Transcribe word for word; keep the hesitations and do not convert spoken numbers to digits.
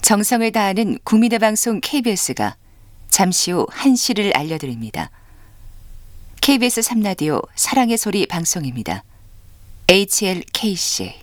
정성을 다하는 국민의 방송 케이비에스가 잠시 후 한 시를 알려드립니다. 케이비에스 삼 라디오 사랑의 소리 방송입니다. 에이치엘케이씨